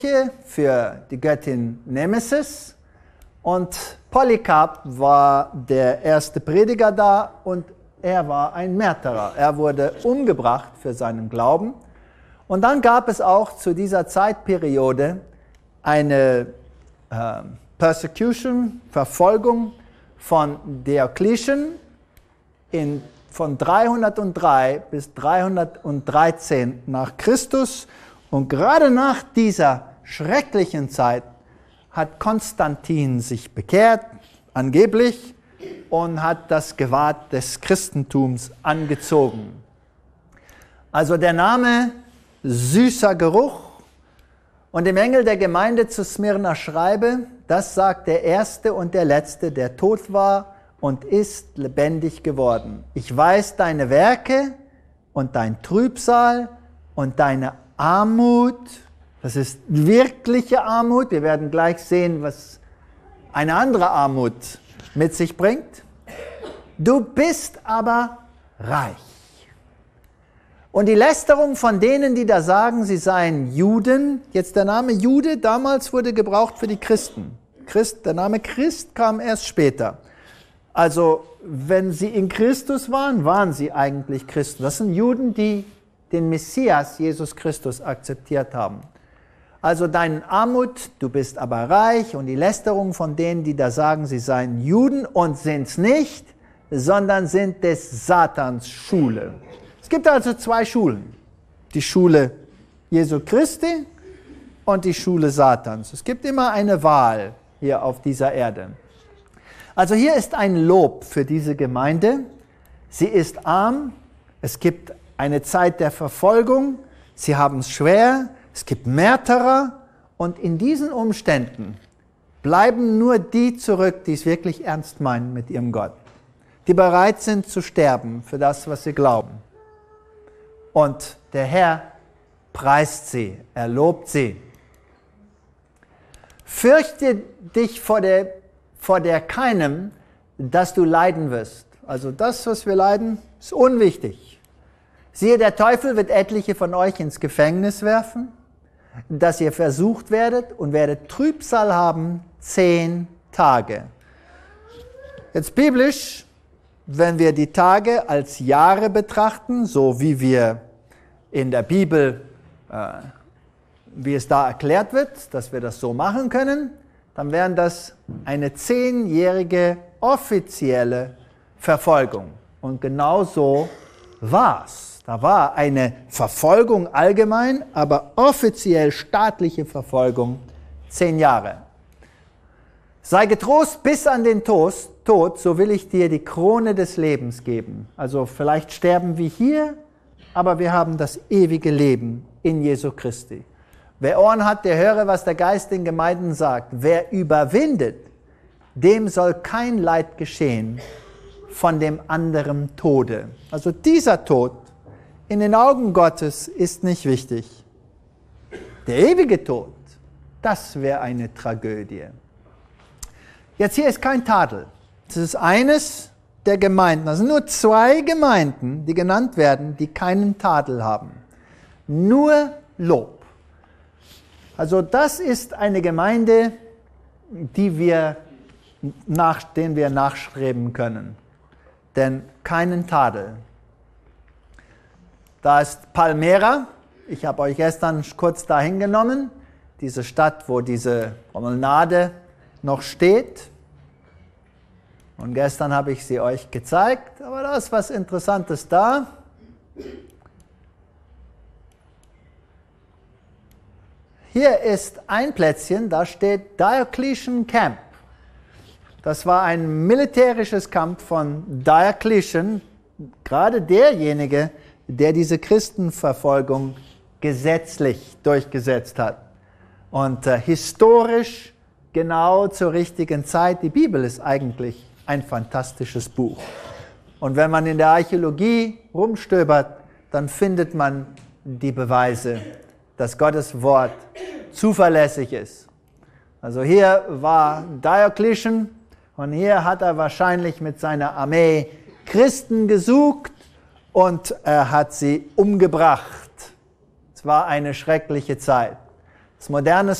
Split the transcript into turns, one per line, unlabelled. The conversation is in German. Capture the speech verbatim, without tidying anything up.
für die Göttin Nemesis und Polycarp war der erste Prediger da und er war ein Märtyrer. Er wurde umgebracht für seinen Glauben. Und dann gab es auch zu dieser Zeitperiode eine äh, Persecution, Verfolgung von Diocletian in, von dreihundertdrei bis dreihundertdreizehn nach Christus. Und gerade nach dieser schrecklichen Zeit hat Konstantin sich bekehrt, angeblich, und hat das Gewand des Christentums angezogen. Also der Name süßer Geruch. Und dem Engel der Gemeinde zu Smyrna schreibe, das sagt der Erste und der Letzte, der tot war und ist lebendig geworden. Ich weiß deine Werke und dein Trübsal und deine Armut. Das ist wirkliche Armut. Wir werden gleich sehen, was eine andere Armut mit sich bringt. Du bist aber reich. Und die Lästerung von denen, die da sagen, sie seien Juden, jetzt der Name Jude, damals wurde gebraucht für die Christen. Christ, der Name Christ kam erst später. Also, wenn sie in Christus waren, waren sie eigentlich Christen. Das sind Juden, die den Messias, Jesus Christus, akzeptiert haben. Also deine Armut, du bist aber reich, und die Lästerung von denen, die da sagen, sie seien Juden und sind es nicht, sondern sind des Satans Schule. Es gibt also zwei Schulen. Die Schule Jesu Christi und die Schule Satans. Es gibt immer eine Wahl hier auf dieser Erde. Also hier ist ein Lob für diese Gemeinde. Sie ist arm, es gibt eine Zeit der Verfolgung, sie haben es schwer, es gibt Märtyrer, und in diesen Umständen bleiben nur die zurück, die es wirklich ernst meinen mit ihrem Gott, die bereit sind zu sterben für das, was sie glauben. Und der Herr preist sie, er lobt sie. Fürchte dich vor der, vor der keinem, dass du leiden wirst. Also das, was wir leiden, ist unwichtig. Siehe, der Teufel wird etliche von euch ins Gefängnis werfen, dass ihr versucht werdet und werdet Trübsal haben zehn Tage. Jetzt biblisch, wenn wir die Tage als Jahre betrachten, so wie wir in der Bibel, äh, wie es da erklärt wird, dass wir das so machen können, dann wären das eine zehnjährige offizielle Verfolgung. Und genau so war es. Da war eine Verfolgung allgemein, aber offiziell staatliche Verfolgung zehn Jahre. Sei getrost bis an den Tod, so will ich dir die Krone des Lebens geben. Also vielleicht sterben wir hier, aber wir haben das ewige Leben in Jesu Christi. Wer Ohren hat, der höre, was der Geist den Gemeinden sagt. Wer überwindet, dem soll kein Leid geschehen von dem anderen Tode. Also dieser Tod in den Augen Gottes ist nicht wichtig. Der ewige Tod, das wäre eine Tragödie. Jetzt hier ist kein Tadel. Das ist eines der Gemeinden. Das sind nur zwei Gemeinden, die genannt werden, die keinen Tadel haben. Nur Lob. Also das ist eine Gemeinde, die wir nach, denen wir nachstreben können. Denn keinen Tadel. Da ist Palmera. Ich habe euch gestern kurz dahin genommen. Diese Stadt, wo diese Promenade noch steht. Und gestern habe ich sie euch gezeigt. Aber da ist was Interessantes da. Hier ist ein Plätzchen, da steht Diocletian Camp. Das war ein militärisches Camp von Diocletian, gerade derjenige, der diese Christenverfolgung gesetzlich durchgesetzt hat. Und äh, historisch genau zur richtigen Zeit. Die Bibel ist eigentlich ein fantastisches Buch. Und wenn man in der Archäologie rumstöbert, dann findet man die Beweise, dass Gottes Wort zuverlässig ist. Also hier war Diocletian und hier hat er wahrscheinlich mit seiner Armee Christen gesucht und er hat sie umgebracht. Es war eine schreckliche Zeit. Das moderne